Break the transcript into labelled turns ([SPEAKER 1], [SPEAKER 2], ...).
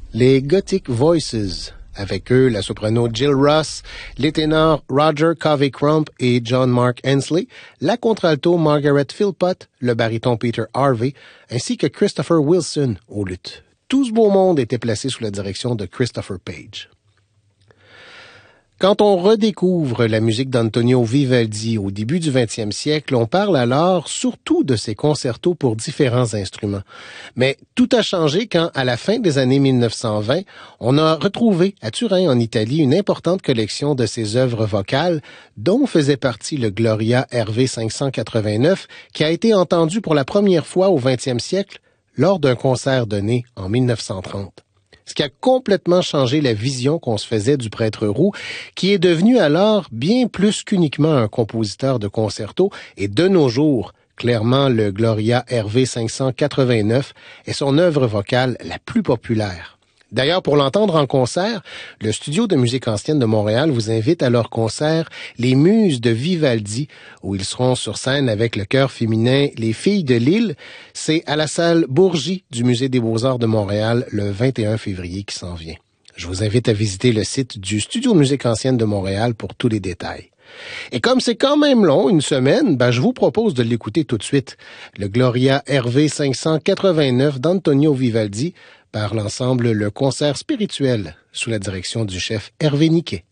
[SPEAKER 1] Les Gothic Voices. Avec eux, la soprano Jill Ross, les ténors Roger Covey-Crump et John Mark Hensley, la contralto Margaret Philpott, le baryton Peter Harvey, ainsi que Christopher Wilson au luth. Tout ce beau monde était placé sous la direction de Christopher Page. Quand on redécouvre la musique d'Antonio Vivaldi au début du 20e siècle, on parle alors surtout de ses concertos pour différents instruments. Mais tout a changé quand, à la fin des années 1920, on a retrouvé à Turin, en Italie, une importante collection de ses œuvres vocales, dont faisait partie le Gloria RV 589, qui a été entendu pour la première fois au 20e siècle lors d'un concert donné en 1930. Ce qui a complètement changé la vision qu'on se faisait du prêtre roux, qui est devenu alors bien plus qu'uniquement un compositeur de concertos, et de nos jours, clairement le Gloria RV 589 est son œuvre vocale la plus populaire. D'ailleurs, pour l'entendre en concert, le Studio de musique ancienne de Montréal vous invite à leur concert Les Muses de Vivaldi, où ils seront sur scène avec le chœur féminin Les Filles de Lille. C'est à la salle Bourgie du Musée des Beaux-Arts de Montréal le 21 février qui s'en vient. Je vous invite à visiter le site du Studio de musique ancienne de Montréal pour tous les détails. Et comme c'est quand même long, une semaine, je vous propose de l'écouter tout de suite. Le Gloria RV 589 d'Antonio Vivaldi par l'ensemble Le Concert Spirituel sous la direction du chef Hervé Niquet.